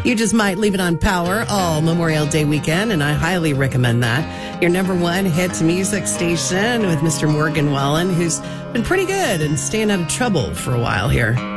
You just might leave it on power all Memorial Day weekend, and I highly recommend that. Your number one hits music station with Mr. Morgan Wallen, who's been pretty good and staying out of trouble for a while here.